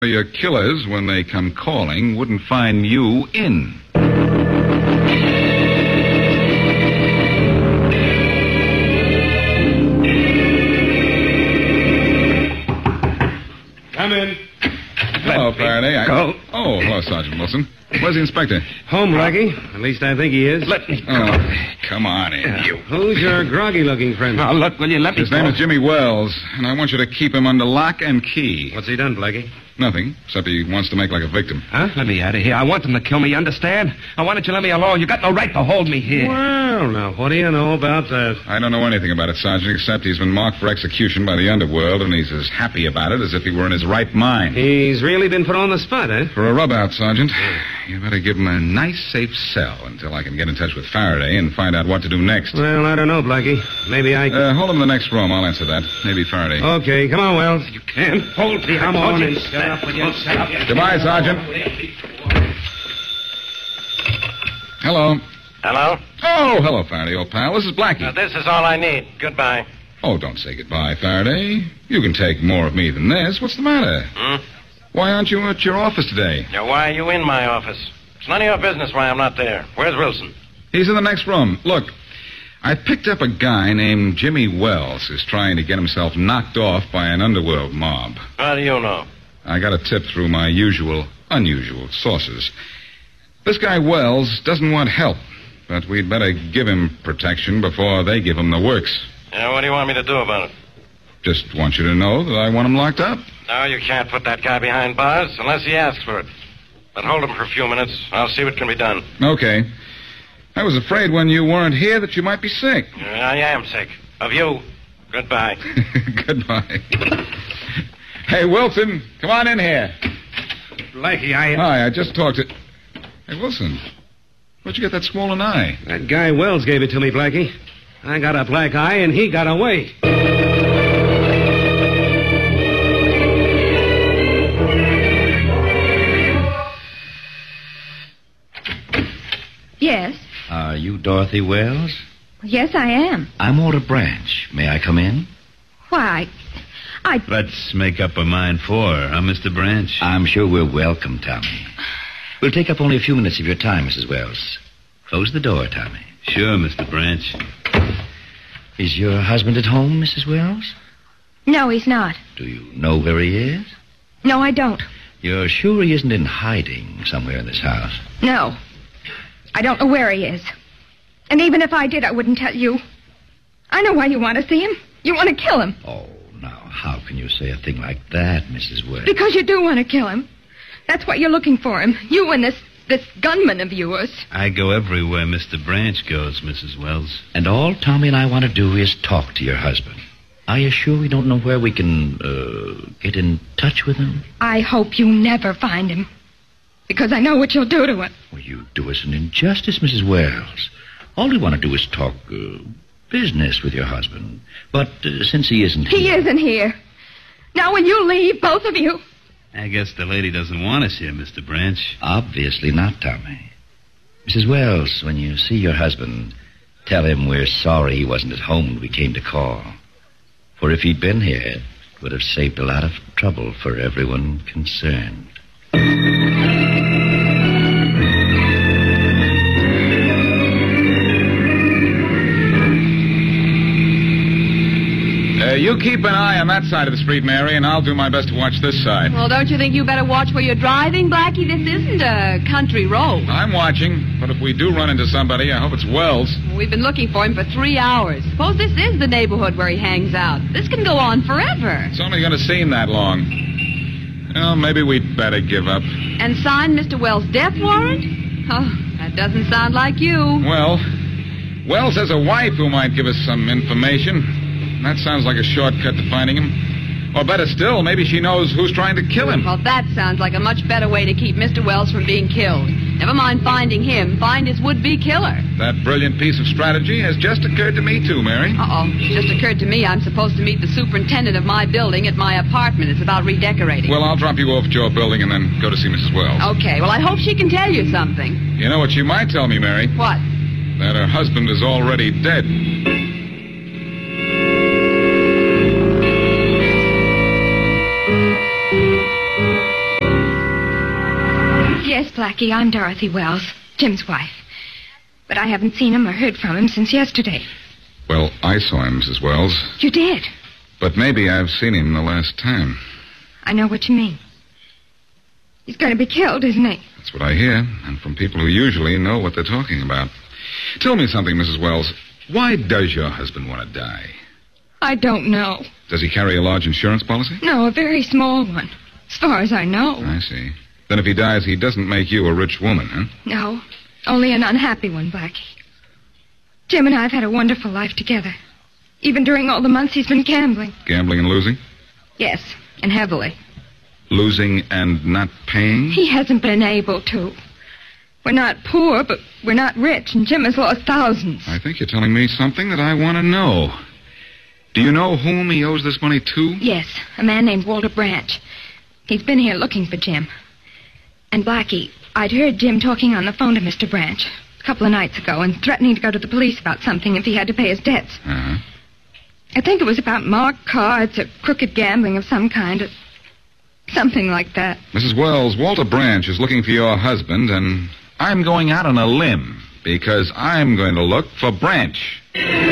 Your killers, when they come calling, wouldn't find you in. Come in. Hello, Faraday. Go. Oh, hello, Sergeant Wilson. Where's the inspector? Home, Blackie. At least I think he is. Let me go. Oh, come on in, you. Who's your groggy-looking friend? Oh, look, will you let me His name go? is Jimmy Wells, and I want you to keep him under lock and key. What's he done, Blackie? Nothing, except he wants to make like a victim. Huh? Let me out of here. I want them to kill me, you understand? Why don't you let me alone? You got no right to hold me here. Well, now, what do you know about that? I don't know anything about it, Sergeant, except he's been marked for execution by the underworld, and he's as happy about it as if he were in his right mind. He's really been put on the spot, eh? For a rub-out, Sergeant, you better give him a nice, safe cell until I can get in touch with Faraday and find out what to do next. Well, I don't know, Blackie. Maybe I can... Hold him in the next room. I'll answer that. Maybe Faraday. Okay, come on, Wells. You can't hold me. Come on and shut up. Will you shut up? Goodbye, Sergeant. Hello. Hello? Oh, hello, Faraday, old pal. This is Blackie. This is all I need. Goodbye. Oh, don't say goodbye, Faraday. You can take more of me than this. What's the matter? Why aren't you at your office today? Now, why are you in my office? It's none of your business why I'm not there. Where's Wilson? He's in the next room. Look, I picked up a guy named Jimmy Wells who's trying to get himself knocked off by an underworld mob. How do you know? I got a tip through my unusual sources. This guy Wells doesn't want help, but we'd better give him protection before they give him the works. Yeah, what do you want me to do about it? Just want you to know that I want him locked up. No, you can't put that guy behind bars unless he asks for it. But hold him for a few minutes. I'll see what can be done. Okay. I was afraid when you weren't here that you might be sick. I am sick. Of you. Goodbye. Goodbye. Hey, Wilson, come on in here. Blackie, Hi, I just talked to... Hey, Wilson, where'd you get that swollen eye? That guy Wells gave it to me, Blackie. I got a black eye, and he got away. Yes. Are you Dorothy Wells? Yes, I am. I'm Walter Branch. May I come in? Why, I... Let's make up our mind for her, huh, Mr. Branch? I'm sure we're welcome, Tommy. We'll take up only a few minutes of your time, Mrs. Wells. Close the door, Tommy. Sure, Mr. Branch. Is your husband at home, Mrs. Wells? No, he's not. Do you know where he is? No, I don't. You're sure he isn't in hiding somewhere in this house? No. I don't know where he is. And even if I did, I wouldn't tell you. I know why you want to see him. You want to kill him. Oh, now, how can you say a thing like that, Mrs. Wells? Because you do want to kill him. That's why you're looking for him. You and this gunman of yours. I go everywhere Mr. Branch goes, Mrs. Wells. And all Tommy and I want to do is talk to your husband. Are you sure we don't know where we can, get in touch with him? I hope you never find him. Because I know what you'll do to him. Well, you do us an injustice, Mrs. Wells. All we want to do is talk, business with your husband. But since he isn't here... He isn't here. Now will you leave, both of you? I guess the lady doesn't want us here, Mr. Branch. Obviously not, Tommy. Mrs. Wells, when you see your husband, tell him we're sorry he wasn't at home when we came to call. For if he'd been here, it would have saved a lot of trouble for everyone concerned. You keep an eye on that side of the street, Mary, and I'll do my best to watch this side. Well, don't you think you better watch where you're driving, Blackie? This isn't a country road. I'm watching, but if we do run into somebody, I hope it's Wells. We've been looking for him for 3 hours. Suppose this is the neighborhood where he hangs out. This can go on forever. It's only going to seem that long. Well, maybe we'd better give up. And sign Mr. Wells' death warrant? Oh, that doesn't sound like you. Well, Wells has a wife who might give us some information. That sounds like a shortcut to finding him. Or better still, maybe she knows who's trying to kill him. Well, that sounds like a much better way to keep Mr. Wells from being killed. Never mind finding him, find his would-be killer. That brilliant piece of strategy has just occurred to me, too, Mary. Uh-oh. It just occurred to me I'm supposed to meet the superintendent of my building at my apartment. It's about redecorating. Well, I'll drop you off at your building and then go to see Mrs. Wells. Okay, well, I hope she can tell you something. You know what she might tell me, Mary? What? That her husband is already dead. Yes, Blackie, I'm Dorothy Wells, Jim's wife. But I haven't seen him or heard from him since yesterday. Well, I saw him, Mrs. Wells. You did? But maybe I've seen him the last time. I know what you mean. He's going to be killed, isn't he? That's what I hear, and from people who usually know what they're talking about. Tell me something, Mrs. Wells. Why does your husband want to die? I don't know. Does he carry a large insurance policy? No, a very small one. As far as I know. I see. Then if he dies, he doesn't make you a rich woman, huh? No, only an unhappy one, Blackie. Jim and I have had a wonderful life together. Even during all the months he's been gambling. Gambling and losing? Yes, and heavily. Losing and not paying? He hasn't been able to. We're not poor, but we're not rich, and Jim has lost thousands. I think you're telling me something that I want to know. Do you know whom he owes this money to? Yes, a man named Walter Branch. He's been here looking for Jim. And Blackie, I'd heard Jim talking on the phone to Mr. Branch a couple of nights ago and threatening to go to the police about something if he had to pay his debts. Uh-huh. I think it was about marked cards or crooked gambling of some kind, or something like that. Mrs. Wells, Walter Branch is looking for your husband, and I'm going out on a limb because I'm going to look for Branch.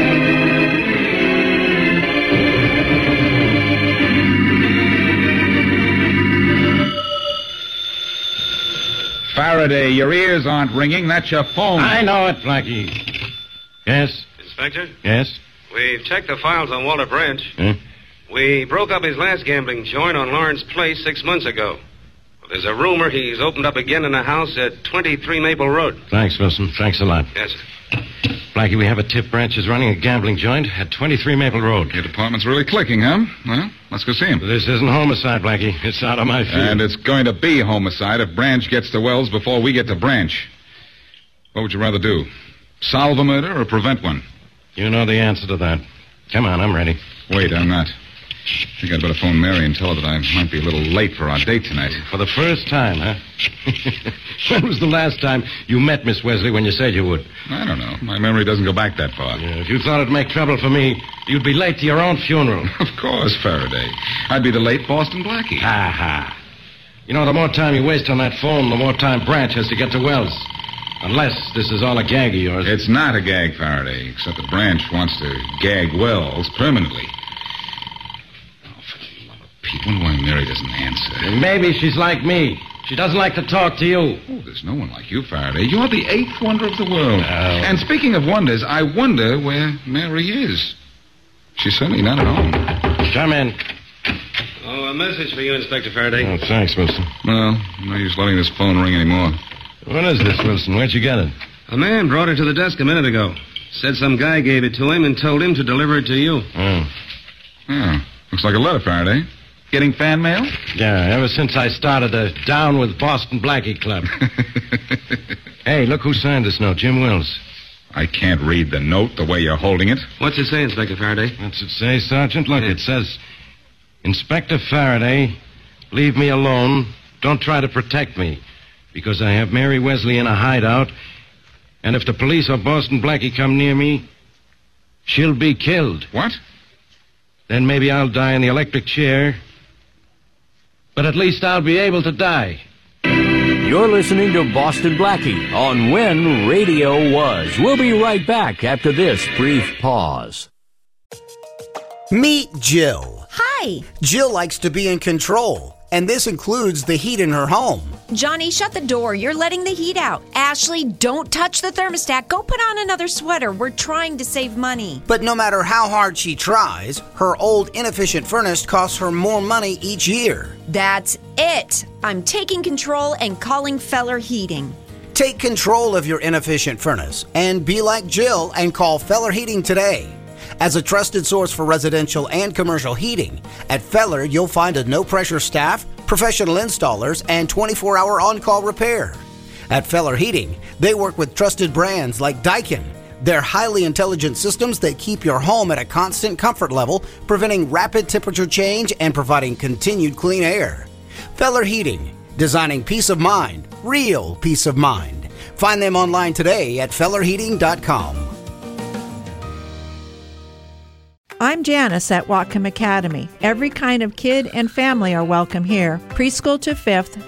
Faraday, your ears aren't ringing. That's your phone. I know it, Blackie. Yes? Inspector? Yes? We've checked the files on Walter Branch. Huh? We broke up his last gambling joint on Lawrence Place 6 months ago. There's a rumor he's opened up again in a house at 23 Maple Road. Thanks, Wilson. Thanks a lot. Yes, sir. Blackie, we have a tip. Branch is running a gambling joint at 23 Maple Road. Your department's really clicking, huh? Well, let's go see him. This isn't homicide, Blackie. It's out of my field. And it's going to be homicide if Branch gets to Wells before we get to Branch. What would you rather do? Solve a murder or prevent one? You know the answer to that. Come on, I'm ready. Wait, I'm not. I think I'd better phone Mary and tell her that I might be a little late for our date tonight. For the first time, huh? When was the last time you met Miss Wesley when you said you would? I don't know. My memory doesn't go back that far. Yeah, if you thought it'd make trouble for me, you'd be late to your own funeral. Of course, Faraday. I'd be the late Boston Blackie. Ha. You know, the more time you waste on that phone, the more time Branch has to get to Wells. Unless this is all a gag of yours. It's not a gag, Faraday, except that Branch wants to gag Wells permanently. Oh, for the love of Pete, wonder why Mary doesn't answer. And maybe she's like me. She doesn't like to talk to you. Oh, there's no one like you, Faraday. You're the eighth wonder of the world. Oh. And speaking of wonders, I wonder where Mary is. She's certainly not at home. Come in. Oh, a message for you, Inspector Faraday. Oh, thanks, Wilson. Well, no use letting this phone ring anymore. What is this, Wilson? Where'd you get it? A man brought it to the desk a minute ago. Said some guy gave it to him and told him to deliver it to you. Oh. Oh, looks like a letter, Faraday. Getting fan mail? Yeah, ever since I started the Down with Boston Blackie Club. Hey, look who signed this note, Jim Wells. I can't read the note the way you're holding it. What's it say, Inspector Faraday? What's it say, Sergeant? Look, it says, Inspector Faraday, leave me alone. Don't try to protect me. Because I have Mary Wesley in a hideout, and if the police or Boston Blackie come near me, she'll be killed. What? Then maybe I'll die in the electric chair, but at least I'll be able to die. You're listening to Boston Blackie on When Radio Was. We'll be right back after this brief pause. Meet Jill. Hi. Jill likes to be in control, and this includes the heat in her home. Johnny, shut the door. You're letting the heat out. Ashley, don't touch the thermostat. Go put on another sweater. We're trying to save money. But no matter how hard she tries, her old inefficient furnace costs her more money each year. That's it. I'm taking control and calling Feller Heating. Take control of your inefficient furnace and be like Jill and call Feller Heating today. As a trusted source for residential and commercial heating, at Feller you'll find a no-pressure staff, professional installers, and 24-hour on-call repair. At Feller Heating, they work with trusted brands like Daikin. They're highly intelligent systems that keep your home at a constant comfort level, preventing rapid temperature change and providing continued clean air. Feller Heating, designing peace of mind, real peace of mind. Find them online today at fellerheating.com. I'm Janice at Whatcom Academy. Every kind of kid and family are welcome here. Preschool to 5th,